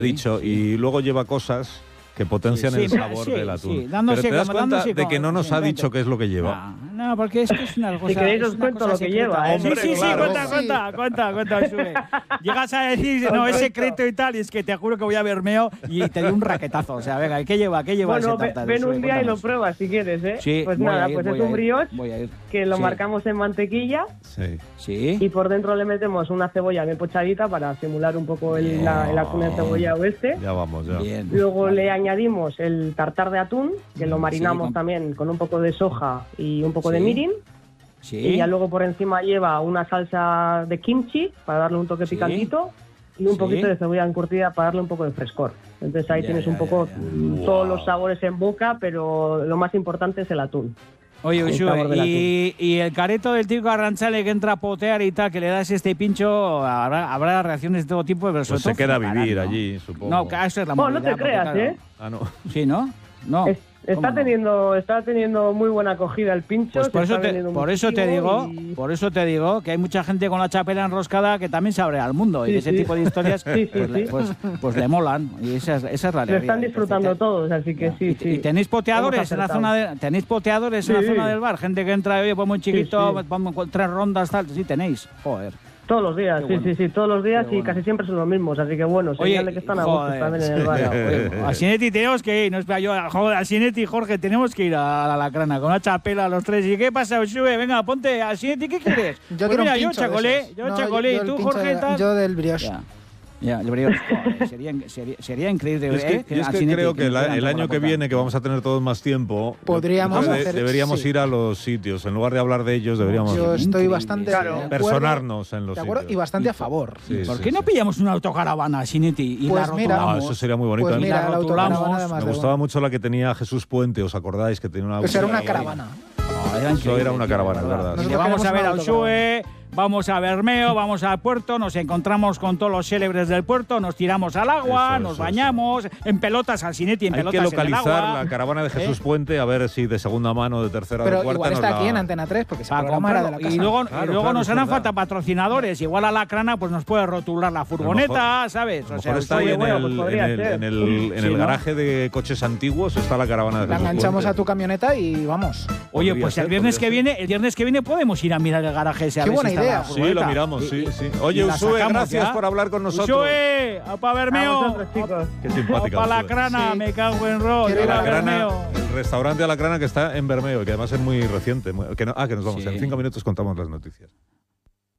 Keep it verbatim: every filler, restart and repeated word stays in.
dicho, sí. y luego lleva cosas que potencian sí, sí, el sabor sí, del atún. Sí, dándose, Pero te das como, cuenta dándose de que no nos sí, ha dicho qué es lo que lleva. No, no, porque es que es una cosa. Si queréis es os una cuento cosa lo que secreta. lleva, ¿eh? Sí, sí, sí, Claro. cuenta, Sí. cuenta, cuenta, cuenta, sube. Llegas a decir, no, es secreto y tal, y es que te juro que voy a Bermeo y te doy un raquetazo. O sea, venga, ¿qué lleva? ¿Qué lleva Bueno, ese tartar? ven Sube, un día y lo cuéntanos. pruebas si quieres, ¿eh? Sí, pues voy nada, a ir, pues voy es a un ir, brioche voy a ir. que lo Sí. marcamos en mantequilla Sí. Sí. y por dentro le metemos una cebolla bien pochadita para simular un poco el, la, el atún encebollado este. Ya vamos, ya. Bien. Luego le añadimos el tartar de atún, que lo marinamos con- también con un poco de soja y un poco Sí. de mirin. Sí. Y ya luego por encima lleva una salsa de kimchi para darle un toque Sí. picantito y un Sí. poquito de cebolla encurtida para darle un poco de frescor. Entonces ahí Ya, tienes ya, un poco ya, ya. mm, todos los sabores en boca, pero lo más importante es el atún. Oye, el sabor Uxue, del y, y el careto del típico Arranchale que entra a potear y tal, que le das este pincho, habrá, habrá reacciones de todo tipo, pero sobre Pues se todo queda a fenomenal, vivir ¿no? allí, supongo. No, que eso es la Bueno, no movida, te creas, porque, claro, ¿eh? Ah, no. Sí, ¿no? No. Es- ¿Cómo está no? teniendo está teniendo muy buena acogida el pincho. Pues se por eso, está te, vendiendo por eso te muchísimo digo, y- por eso te digo que hay mucha gente con la chapela enroscada que también se abre al mundo y Sí, ese sí. tipo de historias Sí, sí, pues, le, sí. pues, pues le molan y esa es, esa es la Lo alegría. están disfrutando Entonces, todos, así que ya. sí, ¿Y, sí. y tenéis poteadores Hemos en la acertado. zona de, tenéis poteadores en la Sí. zona del bar, gente que entra, oye, pues muy chiquito, sí. vamos con tres rondas tal, sí tenéis. Joder. Todos los días, Qué sí, bueno. sí, sí, todos los días Qué y bueno. casi siempre son los mismos, así que bueno, Oye, señal de que están a gusto joder, también en el bar. Oye, a Sinetti tenemos que ir, no espera yo, joder, a Sinetti y Jorge tenemos que ir a la Lacrana con una chapela los tres. ¿Y qué pasa, Uxue? Venga, ponte a Sinetti, ¿qué quieres? Yo Pues quiero mira, un yo pincho de chacolé, esos. yo No, chacolé, yo y tú, el pincho Jorge, de- tal. Yo del brioche. Ya. Ya, el brioche, joder, sería, sería, sería increíble. Yo es que, ¿eh? yo es a que Sinetti, creo que nos la- dieran el toda año la que boca. viene, que vamos a tener todos más tiempo, Podríamos de- hacer- deberíamos sí. ir a los sitios. En lugar de hablar de ellos, deberíamos Yo estoy Increíble. bastante Claro. de acuerdo, personarnos en los de acuerdo sitios. y bastante a favor. Sí, ¿Por sí, qué no sí. pillamos una autocaravana, Sinetti, y Pues la mira. Ah, rotulamos? eso sería muy bonito. Pues A mí mira, la la rotulamos, autocaravana de más me de gustaba uno. mucho la que tenía Jesús Puente, ¿os acordáis? Que tenía una... Pues era una Ay, caravana. No, era Eso increíble, era una tío, caravana, de es verdad. Y Nosotros le vamos queremos a ver una a Uxue, autocaravana. vamos a Bermeo, vamos al puerto, nos encontramos con todos los célebres del puerto, nos tiramos al agua, Eso, nos eso, bañamos, en pelotas al Sinetti, en Hay pelotas que localizar en el agua. la caravana de Jesús ¿Eh? Puente, a ver si de segunda mano, de tercera, Pero de cuarta. igual nos está la- aquí en Antena tres, porque ese Para programa era de la comprarlo. casa. Y luego, Claro, y luego claro, nos es harán verdad. falta patrocinadores. Igual a la crana pues nos puede rotular la furgoneta, ¿sabes? A lo mejor está Uxue, ahí en bueno, el, pues podría en el, ser. en el- en Sí, el ¿no? garaje de coches antiguos, está la caravana de La Jesús enganchamos Puente. a tu camioneta y vamos. Oye, Podría pues ser, el viernes podría que ser. viene, el viernes que viene podemos ir a mirar el garaje ese a Qué ver buena si está idea. la Sí, lo furgoneta. miramos, Y- sí, y- sí. y Oye, la Uxue, sacamos gracias ya. por hablar con nosotros. Uxue, a pa' Bermeo. A vosotros, chicos. Qué simpática. Para la Uxue. crana, Sí. me cago en rol. Quiero ir viva a La Crana, Bermeo. el restaurante a la Crana que está en Bermeo, que además es muy reciente. muy- que no- ah, que nos vamos. Sí. En cinco minutos contamos las noticias.